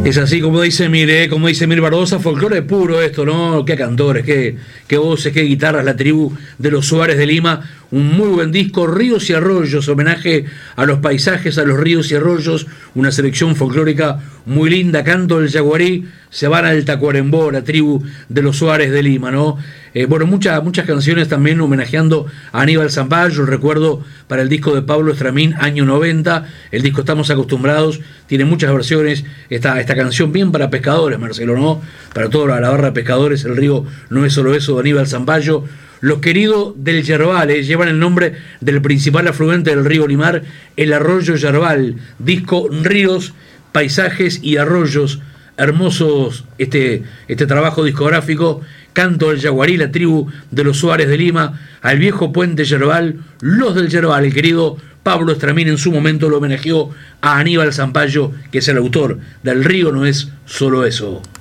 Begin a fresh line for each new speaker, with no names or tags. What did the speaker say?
Es así como dice Mir Barbosa, folclore puro esto, ¿no? Qué cantores, qué voces, qué guitarras, la tribu de los Suárez de Lima, un muy buen disco, Ríos y Arroyos, homenaje a los paisajes, a los ríos y arroyos, una selección folclórica muy linda, Canto del Yaguarí, se van al Tacuarembó, la tribu de los Suárez de Lima, ¿no? Bueno, muchas canciones también homenajeando a Aníbal Zampayo, recuerdo para el disco de Pablo Estramín, año 90, el disco Estamos Acostumbrados, tiene muchas versiones, esta canción bien para pescadores, Marcelo, ¿no? Para toda la barra de pescadores, el río no es solo eso, de Aníbal Zampayo. Los queridos del Yerbal, llevan el nombre del principal afluente del río Limar, el arroyo Yerbal, disco Ríos, Paisajes y Arroyos, hermosos este trabajo discográfico, Canto del Yaguarí, la tribu de los Suárez de Lima, al viejo puente Yerbal, los del Yerbal, el querido Pablo Estramín en su momento lo homenajeó a Aníbal Zampayo, que es el autor del Río no es solo eso.